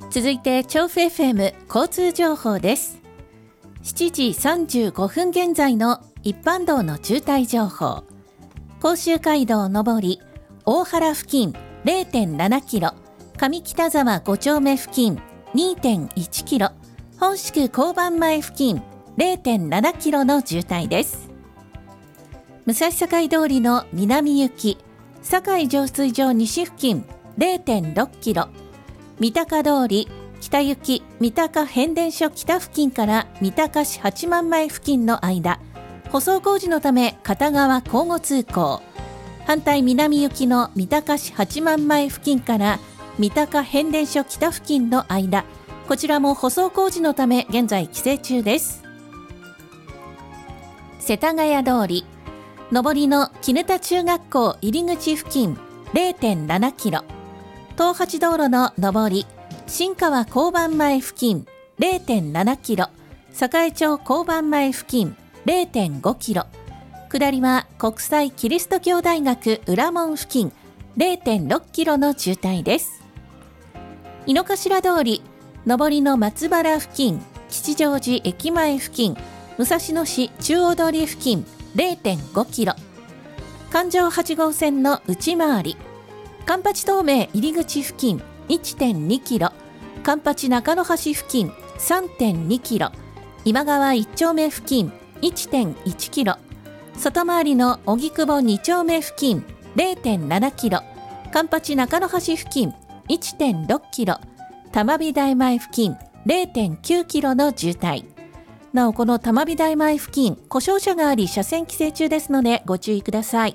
続いて調布 FM 交通情報です。7時35分現在の一般道の渋滞情報。甲州街道上り大原付近 0.7 キロ、上北沢5丁目付近 2.1 キロ、本宿交番前付近 0.7 キロの渋滞です。武蔵境通りの南行き堺浄水場西付近 0.6 キロ、三鷹通り北行き三鷹変電所北付近から三鷹市八幡前付近の間、舗装工事のため片側交互通行。反対南行きの三鷹市八幡前付近から三鷹変電所北付近の間、こちらも舗装工事のため現在規制中です。世田谷通り上りの絹田中学校入り口付近 0.7 キロ、東八道路の上り新川交番前付近 0.7 キロ、栄町交番前付近 0.5 キロ、下りは国際キリスト教大学裏門付近 0.6 キロの渋滞です。井の頭通り上りの松原付近吉祥寺駅前付近武蔵野市中央通り付近 0.5 キロ、環状8号線の内回り環八東名入り口付近 1.2 キロ、環八中野橋付近 3.2 キロ、今川1丁目付近 1.1 キロ、外回りの荻窪2丁目付近 0.7 キロ、環八中野橋付近 1.6 キロ、玉美大前付近 0.9 キロの渋滞。なおこの玉美大前付近故障車があり車線規制中ですのでご注意ください。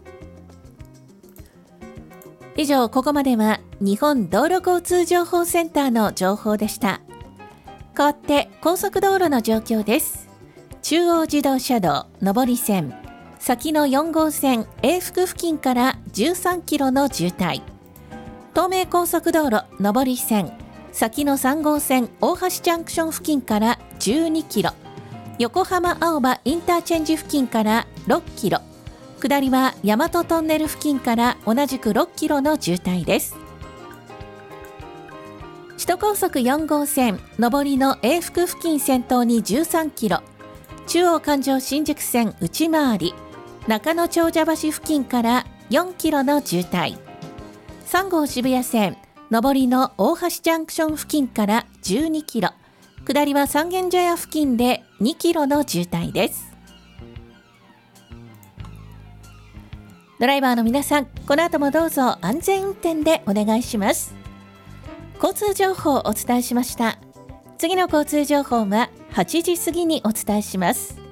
以上、ここまでは日本道路交通情報センターの情報でした。代わって高速道路の状況です。中央自動車道上り線先の4号線永福付近から13キロの渋滞。東名高速道路上り線先の3号線大橋ジャンクション付近から12キロ、横浜青葉インターチェンジ付近から6キロ、下りは大和トンネル付近から同じく6キロの渋滞です。首都高速4号線上りの永福付近先頭に13キロ、中央環状新宿線内回り中野長者橋付近から4キロの渋滞。3号渋谷線上りの大橋ジャンクション付近から12キロ、下りは三軒茶屋付近で2キロの渋滞です。ドライバーの皆さん、この後もどうぞ安全運転でお願いします。交通情報をお伝えしました。次の交通情報は8時過ぎにお伝えします。